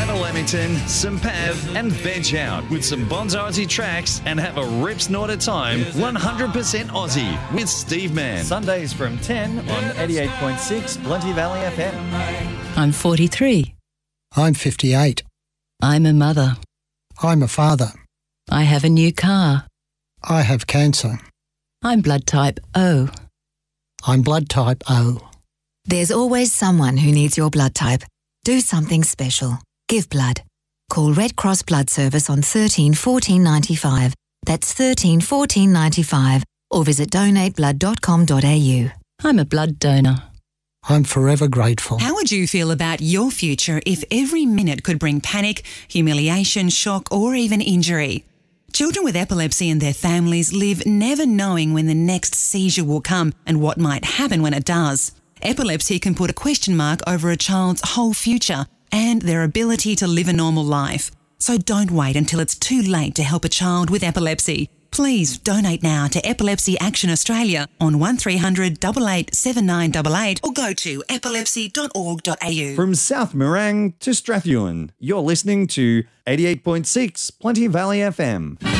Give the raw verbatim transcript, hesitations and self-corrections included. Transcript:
Mount Lamington, St Pav and veg out with some Bonzo Aussie tracks and have a rip snort at time. one hundred percent Aussie with Steve Mann. Sundays from ten on eighty-eight point six Plenty Valley F M. I'm forty-three. I'm fifty-eight. I'm a mother. I'm a father. I have a new car. I have cancer. I'm blood type O. I'm blood type O. There's always someone who needs your blood type. Do something special. Give blood. Call Red Cross Blood Service on thirteen fourteen ninety-five. That's thirteen fourteen ninety-five. Or visit donate blood dot com dot a u. I'm a blood donor. I'm forever grateful. How would you feel about your future if every minute could bring panic, humiliation, shock, or even injury? Children with epilepsy and their families live never knowing when the next seizure will come and what might happen when it does. Epilepsy can put a question mark over a child's whole future and their ability to live a normal life. So don't wait until it's too late to help a child with epilepsy. Please donate now to Epilepsy Action Australia on one three hundred eight eight seven nine eight eight or go to epilepsy dot org dot a u. From South Morang to Strathewen, you're listening to eighty-eight point six Plenty Valley F M.